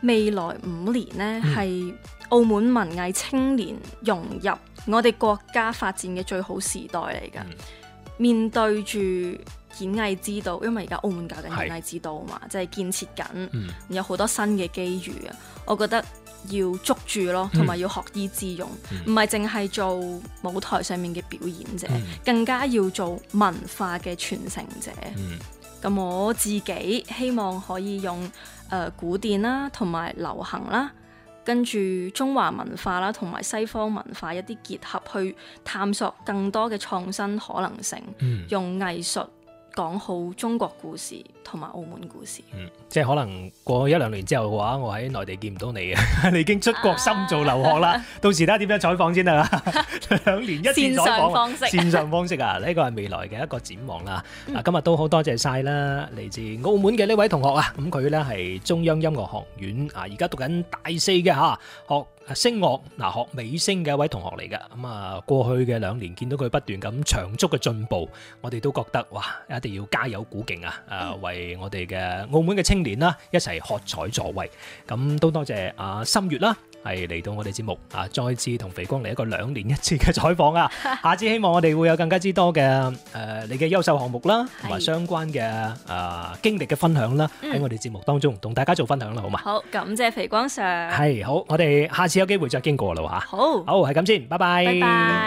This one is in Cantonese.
未來5年呢，係澳門文藝青年融入我哋國家發展嘅最好時代嚟㗎。面對住演藝之道，因為而家澳門搞緊演藝之道嘛，即係建設緊，有好多新嘅機遇啊！我覺得要捉住咯，同埋要學以致用，唔係淨係做舞台上面嘅表演者，更加要做文化嘅傳承者。咁我自己希望可以用古典啦，同埋流行啦，跟住中華文化啦，同埋西方文化一啲結合，去探索更多嘅創新可能性，用藝術講好中國故事同埋澳門故事。 即係可能過1-2年之後嘅話，我喺內地見唔到你嘅，你已經出國深造留學啦。到時睇下點樣採訪先啦。2年1次採訪，線上方式啊，呢個係未來嘅一個展望啦。今日都好多謝晒啦，嚟自澳門嘅呢位同學啊。咁佢呢係中央音樂學院啊，而家讀緊大4嘅嚇，學聲樂學美聲嘅一位同學嚟㗎。咁啊，過去嘅2年見到佢不斷咁長足嘅進步，我哋都覺得哇，一定要加油鼓勁啊！為我哋嘅澳門嘅青年啦，一齊喝彩助威。咁都多謝心月啦，係嚟到我哋節目啊，再次同肥光嚟一個2年1次嘅採訪啊！下次希望我哋會有更加之多嘅你嘅優秀項目啦，同埋相關嘅經歷嘅分享啦，喺我哋節目當中同大家做分享啦，好嘛？ 好，感謝肥光 Sir。 係好，我哋下次有機會再經過啦嚇。 好， 係咁先，拜拜。 拜拜。